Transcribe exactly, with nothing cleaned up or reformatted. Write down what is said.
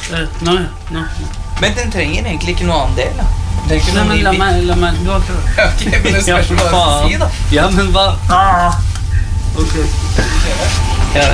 Uh, nå, nå. Men den trenger egentlig ikke noe annen del, da. Den trenger ikke Nei, noe men ny la bit. meg, la meg, du har prøvd. Ok, men det spørs hva du skal si, da. Ja, men hva? Ah. Ok.